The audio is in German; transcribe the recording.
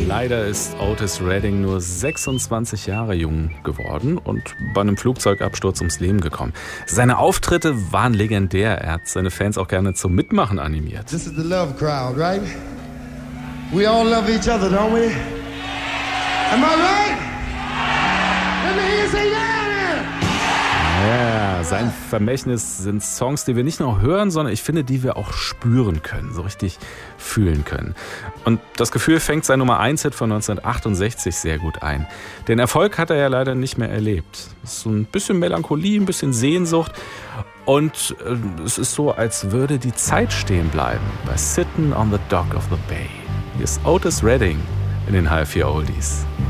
Leider ist Otis Redding nur 26 Jahre jung geworden und bei einem Flugzeugabsturz ums Leben gekommen. Seine Auftritte waren legendär. Er hat seine Fans auch gerne zum Mitmachen animiert. This is the love crowd, right? We all love each other, don't we? Am I right? Let me hear you say yeah! Ja, sein Vermächtnis sind Songs, die wir nicht nur hören, sondern ich finde, die wir auch spüren können, so richtig fühlen können. Und das Gefühl fängt sein Nummer 1-Hit von 1968 sehr gut ein. Den Erfolg hat er ja leider nicht mehr erlebt. Es ist so ein bisschen Melancholie, ein bisschen Sehnsucht und es ist so, als würde die Zeit stehen bleiben bei Sittin' on the Dock of the Bay. Hier ist Otis Redding in den HR4 Oldies.